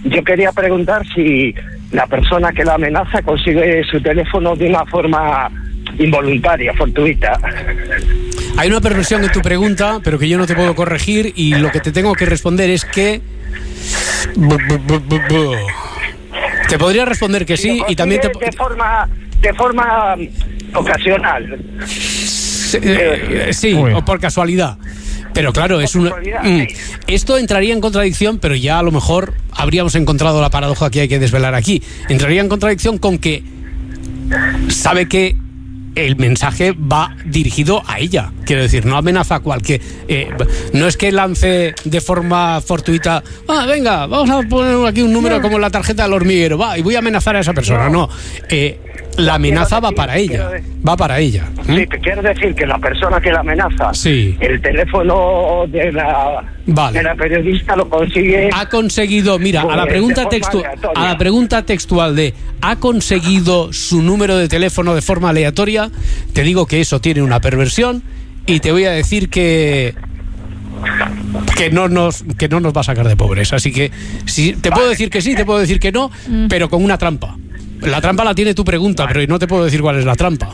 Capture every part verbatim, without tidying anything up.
yo quería preguntar si la persona que la amenaza consigue su teléfono de una forma involuntaria, fortuita. Hay una perversión en tu pregunta, pero que yo no te puedo corregir, y lo que te tengo que responder es que... Te podría responder que sí, y también te... De forma, de forma ocasional. Sí, eh, sí o por casualidad. Pero claro, es una... Mm, esto entraría en contradicción, pero ya a lo mejor habríamos encontrado la paradoja que hay que desvelar aquí. Entraría en contradicción con que sabe que el mensaje va dirigido a ella. Quiero decir, no amenaza a cualquier... Eh, no es que lance de forma fortuita, ah, venga, vamos a poner aquí un número como en la tarjeta del hormiguero, va, y voy a amenazar a esa persona. No, eh, la amenaza va para ella. Va para ella. ¿Mm? Sí, te quiero decir que la persona que la amenaza, sí, el teléfono de la, vale, de la periodista lo consigue... Ha conseguido, mira, a la pregunta textual, a la pregunta textual de ¿ha conseguido su número de teléfono de forma aleatoria? Te digo que eso tiene una perversión, y te voy a decir que que no nos que no nos va a sacar de pobres. Así que si te puedo decir que sí, te puedo decir que no, pero con una trampa. La trampa la tiene tu pregunta, pero no te puedo decir cuál es la trampa.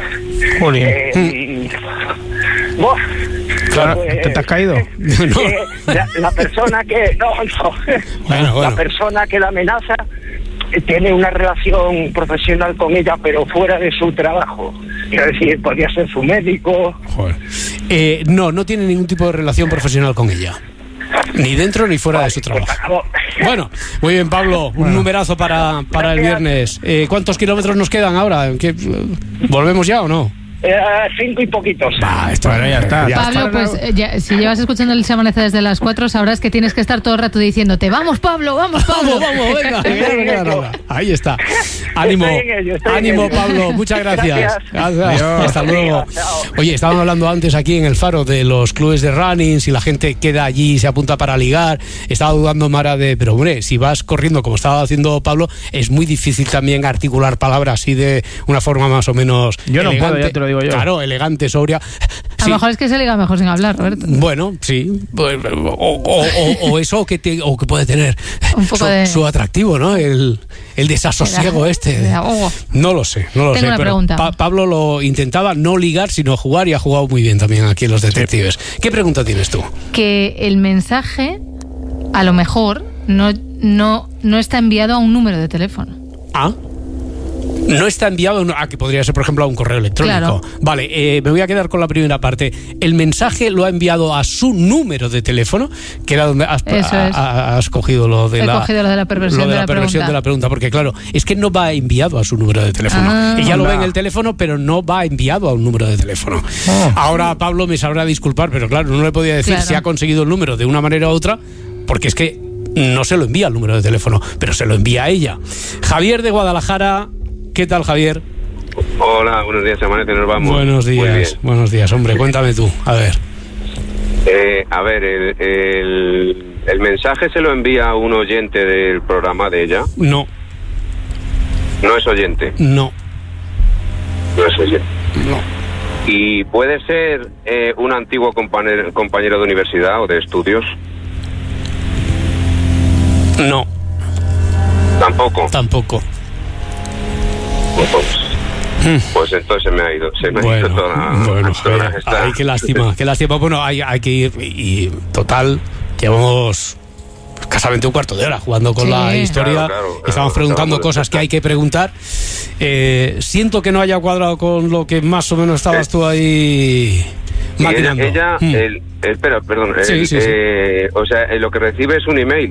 Muy bien. Eh, mm. oh, claro, pues, ¿te, te has caído? Eh, no. eh, la, la persona que... No, no. Bueno, bueno. La persona que la amenaza tiene una relación profesional con ella, pero fuera de su trabajo. Quiero decir, podría ser su médico. Joder. Eh, no, no tiene ningún tipo de relación profesional con ella. Ni dentro ni fuera de su trabajo. Bueno, muy bien, Pablo. Un bueno. numerazo para, para el viernes. Eh, ¿Cuántos kilómetros nos quedan ahora? ¿Qué, ¿Volvemos ya o no? Eh, cinco y poquitos. Bah, esto bueno, ya está. Ya Pablo, está. pues ya, si llevas escuchando el Se Amanece desde las cuatro, sabrás que tienes que estar todo el rato diciéndote, vamos Pablo, vamos Pablo. Vamos, vamos, venga, venga, venga. Ahí está. Ánimo, ello, ánimo Pablo, muchas gracias. Gracias. Gracias. Hasta luego. Oye, estábamos hablando antes aquí en el Faro de los clubes de running, si la gente queda allí y se apunta para ligar. Estaba dudando Mara de, pero hombre, si vas corriendo como estaba haciendo Pablo, es muy difícil también articular palabras así de una forma más o menos Yo no elegante. puedo, ya te lo digo yo. Claro, elegante, sobria. A Sí. lo mejor es que se liga mejor sin hablar, Roberto. Bueno, sí. O, o, o, o eso que, te, o que puede tener un poco su, de... su atractivo, ¿no? El, el desasosiego de, este. De ahogo. No lo sé, no lo Tengo sé. una Pero pregunta. Pa- Pablo lo intentaba no ligar, sino jugar, y ha jugado muy bien también aquí en Los Detectives. Sí. ¿Qué pregunta tienes tú? Que el mensaje, a lo mejor, no, no, no está enviado a un número de teléfono. Ah. No está enviado a, que podría ser, por ejemplo, a un correo electrónico. Claro. Vale, eh, me voy a quedar con la primera parte. El mensaje lo ha enviado a su número de teléfono, que era donde has, Eso es. a, has cogido lo de He la, cogido lo de la perversión, lo de de, la la perversión de la pregunta, porque claro, es que no va enviado a su número de teléfono. Ah, Ella lo anda. ve en el teléfono, pero no va enviado a un número de teléfono. Oh. Ahora Pablo me sabrá disculpar, pero claro, no le podía decir Claro. si ha conseguido el número de una manera u otra, porque es que no se lo envía al número de teléfono, pero se lo envía a ella. Javier de Guadalajara. ¿Qué tal, Javier? Hola, buenos días, Amanece, nos vamos. Buenos días, buenos días, hombre, cuéntame tú, a ver. Eh, a ver, el, el, el mensaje se lo envía a un oyente del programa de ella. No. No es oyente. No. No es oyente. No. ¿Y puede ser eh, un antiguo compañero, compañero de universidad o de estudios? No. Tampoco. Tampoco. Pues, pues entonces se me ha ido. Se me bueno, ha ido toda la, bueno, toda Javier, esta... ay, qué lástima, qué lástima. Bueno, hay, hay que ir, y, y total, llevamos escasamente un cuarto de hora jugando con sí. la historia. Claro, claro, claro, Estamos preguntando acabamos cosas que hay que preguntar. Eh, siento que no haya cuadrado con lo que más o menos estabas eh, tú ahí y maquinando. ella, ella mm. el, espera, perdón. Sí, el, sí, sí. eh, o sea, lo que recibe es un email.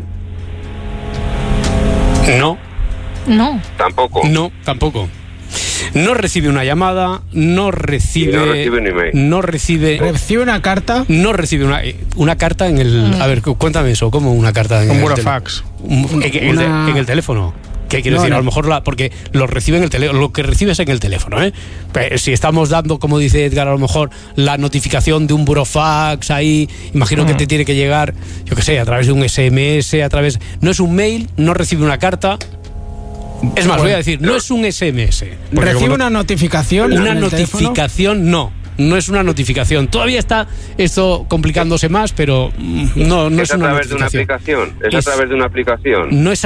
No. No. Tampoco. No, tampoco. No recibe una llamada, no recibe... Y no recibe un email. No recibe... ¿Recibe una carta? No recibe una, una carta en el... Mm. A ver, cuéntame eso, ¿cómo una carta en Un el burofax. teléfono? En, en, Una... el, en el teléfono. ¿Qué quiero No, decir? no. A lo mejor la, porque lo recibe en el teléfono, lo que recibes en el teléfono, ¿eh? Pero si estamos dando, como dice Edgar, a lo mejor la notificación de un burofax ahí, imagino Mm. que te tiene que llegar, yo qué sé, a través de un ese eme ese, a través... No es un mail, no recibe una carta. Es más, Bueno, voy a decir, no es un ese eme ese. porque ¿Recibe como una no, notificación? una en el notificación, no. No es una notificación. Todavía está esto complicándose más, pero mm, no, no es, es a una través de una notificación. aplicación. Es, Es- a través de una aplicación. No es